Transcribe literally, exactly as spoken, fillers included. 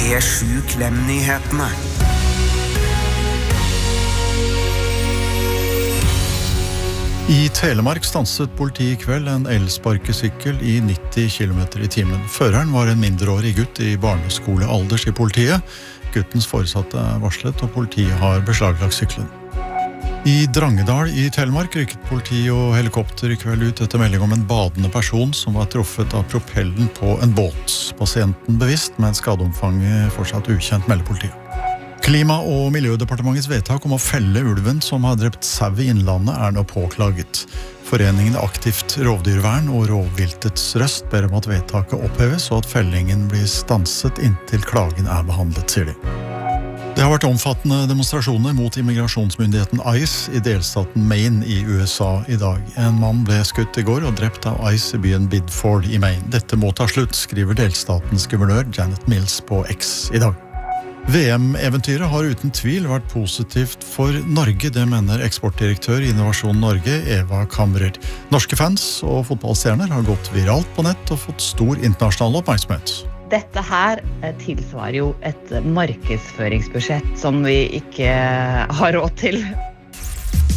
P sju Klem-nyhetene. I Telemark stanset politi I kveld en elsparkesykkel I nitti kilometer I timen. Føreren var en mindreårig gutt I barneskolealder, sier politiet. Guttens foresatte er varslet, og politiet har beslaglagt sykkelen. I Drangedal I Telemark rykket politi og helikopter I kveld ut etter melding om en badende person som var truffet av propellen på en båt. Pasienten bevisst, men skadeomfanget fortsatt ukjent, melder politiet. Klima- og miljødepartementets vedtak om å felle ulven som har drept sau I innlandet er nå påklaget. Foreningen Aktivt rovdyrvern og rovviltets røst ber om at vedtaket oppheves og at fellingen blir stanset inntil klagen er behandlet, sier de. Det har vært omfattende demonstrasjoner mot immigrasjonsmyndigheten ICE I delstaten Maine I USA I dag. En mann ble skutt I går og drept av ICE I byen Bidford I Maine. Dette må ta slutt, skriver delstatens guvernør Janet Mills på X I dag. V M-eventyret har uten tvil vært positivt for Norge, det mener eksportdirektør I Innovasjon Norge, Eva Kammerer. Norske fans og fotballstjerner har gått viralt på nett og fått stor internasjonal oppmerksomhet. Dette her tilsvarer jo et markedsføringsbudsjett som vi ikke har råd til.